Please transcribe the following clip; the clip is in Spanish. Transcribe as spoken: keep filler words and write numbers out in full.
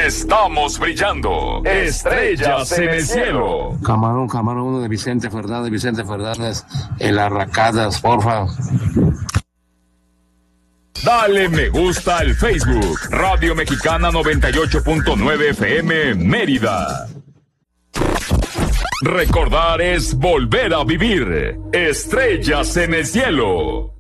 Estamos brillando. Estrellas en el cielo. Camarón, camarón, uno de Vicente Fernández, Vicente Fernández, el Arracadas, porfa. Dale me gusta al Facebook. Radio Mexicana noventa y ocho punto nueve F M Mérida. Recordar es volver a vivir. Estrellas en el cielo.